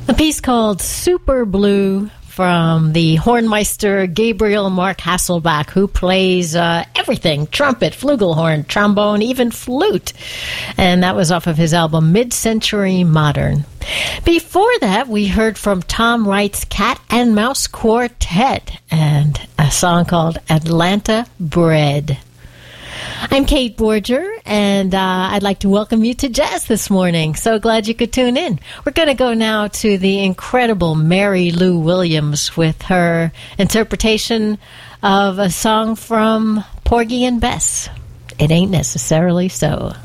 A piece called Super Blue from the hornmeister Gabriel Mark Hasselbach, who plays everything: trumpet, flugelhorn, trombone, even flute. And that was off of his album Mid-Century Modern. Before that, we heard from Tom Wright's Cat and Mouse Quartet and a song called Atlanta Bread. I'm Kate Borger, and I'd like to welcome you to Jazz this morning. So glad you could tune in. We're going to go now to the incredible Mary Lou Williams with her interpretation of a song from Porgy and Bess, It Ain't Necessarily So.